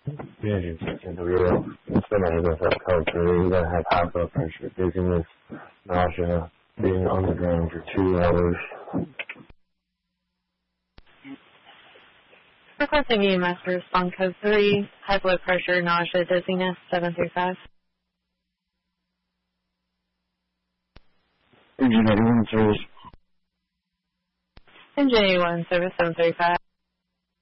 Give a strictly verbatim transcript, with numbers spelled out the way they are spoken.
Managing interview, spinning with a code three that had high blood pressure, dizziness, nausea, being on the ground for two hours. Requesting E M S to respond code three, high blood pressure, nausea, dizziness, seven three five. Engine eighty-one service. Engine eighty-one service, seven three five.